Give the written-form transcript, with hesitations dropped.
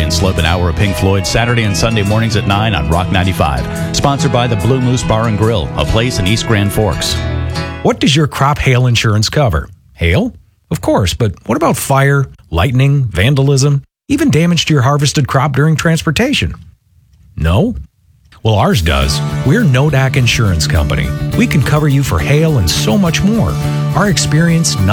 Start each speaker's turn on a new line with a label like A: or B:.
A: and Slope an hour of Pink Floyd Saturday and Sunday mornings at 9 on Rock 95. Sponsored by the Blue Moose Bar and Grill, a place in East Grand Forks.
B: What does your crop hail insurance cover? Hail? Of course, but what about fire, lightning, vandalism, even damage to your harvested crop during transportation? No? Well, ours does. We're Nodak Insurance Company. We can cover you for hail and so much more. Our experienced